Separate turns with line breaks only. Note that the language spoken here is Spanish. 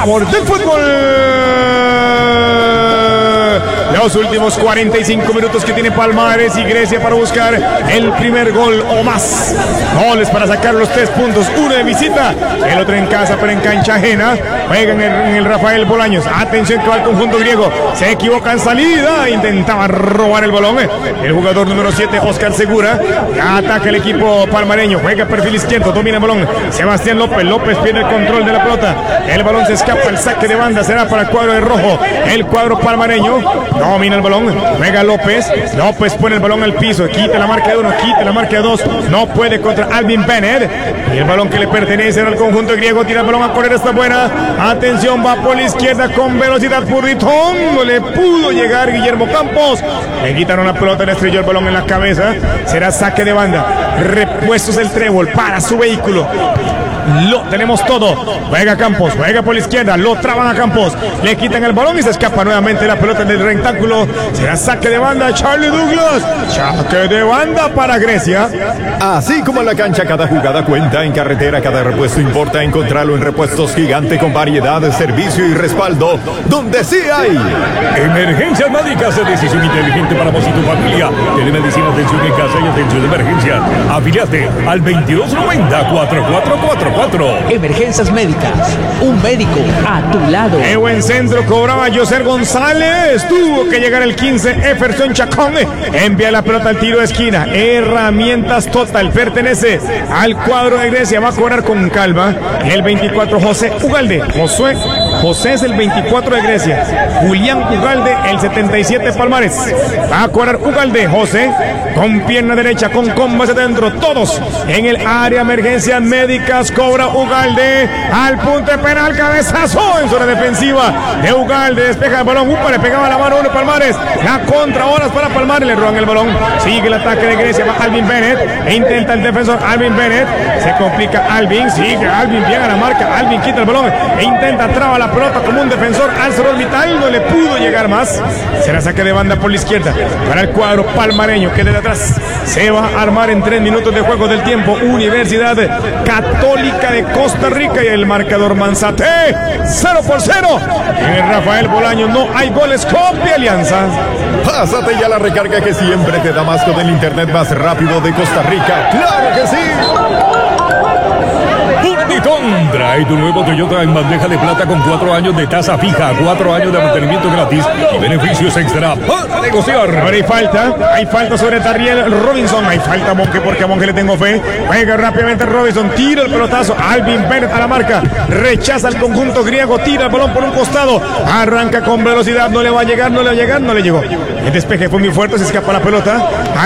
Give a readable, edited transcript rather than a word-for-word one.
sabor del fútbol. Los últimos 45 minutos que tiene Palmares y Grecia para buscar el primer gol o más. Goles para sacar los 3 puntos. Uno de visita, el otro en casa, pero en cancha ajena. Juegan en el Rafael Bolaños. Atención que va el conjunto griego. Se equivoca en salida. Intentaba robar el balón. El jugador número 7, Oscar Segura. Ataca el equipo palmareño. Juega perfil izquierdo. Domina el balón. Sebastián López. López pierde el control de la pelota. El balón se escapa. El saque de banda será para el cuadro de rojo. El cuadro palmareño. Domina el balón. Juega López. López pone el balón al piso. Quita la marca de 1. Quita la marca de 2. No puede contra Alvin Bennett. Y el balón que le pertenece al conjunto griego. Tira el balón a correr. Está buena. Atención. Va por la izquierda con velocidad. Purritón. No le pudo llegar Guillermo Campos. Le quitaron la pelota. Le estrelló el balón en la cabeza. Será saque de banda. Repuestos del trébol para su vehículo. Lo tenemos todo. Juega Campos, juega por la izquierda, lo traban a Campos, le quitan el balón y se escapa nuevamente la pelota del rectángulo. Será saque de banda. Charlie Douglas. Saque de banda para Grecia.
Así como en la cancha cada jugada cuenta, en carretera cada repuesto importa. Encontrarlo en Repuestos Gigante con variedad, servicio y respaldo, donde sí hay.
Emergencias médicas, decisión inteligente para vos y tu familia. Telemedicina, atención en casa y atención de emergencia. Afiliate al 2290-4444.
Emergencias médicas, un médico a tu lado.
Qué buen centro cobraba Joser González. Tuvo que llegar el 15, Jefferson Chacón. Envía la pelota al tiro de esquina. Herramientas Total pertenece al cuadro de Grecia. Va a cobrar con calma el 24, José Ugalde. José es el 24 de Grecia. Julián Ugalde, el 77 Palmares. Va a cobrar Ugalde. José con pierna derecha, con combos adentro. Todos en el área emergencias médicas. Cobra Ugalde al punto de penal. Cabezazo en zona defensiva de Ugalde. Despeja el balón. Le pegaba la mano a uno Palmares. La contra horas para Palmares. Le roban el balón. Sigue el ataque de Grecia. Va Alvin Bennett. E intenta el defensor Alvin Bennett. Se complica Alvin. Sigue Alvin bien a la marca. Alvin quita el balón. E intenta traba la pelota como un defensor. Alza orbital. No le pudo llegar más. Será saque de banda por la izquierda para el cuadro palmareño, que desde atrás se va a armar en 3 minutos de juego del tiempo. Universidad Católica de Costa Rica y el marcador Manzate 0-0. En el Rafael Bolaños no hay goles. Copia Alianza.
Pásate ya la recarga que siempre te da más con el internet más rápido de Costa Rica. ¡Claro que sí!
Trae tu nuevo Toyota en bandeja de plata con 4 años de tasa fija, 4 años de mantenimiento gratis y beneficios extra para negociar.
Ahora hay falta sobre Darriel Robinson. Hay falta a Monge, porque a Monge le tengo fe. Juega rápidamente Robinson, tira el pelotazo. Alvin Bennett a la marca, rechaza el conjunto griego, tira el balón por un costado, arranca con velocidad, no le va a llegar, no le llegó. El despeje fue muy fuerte, se escapa la pelota.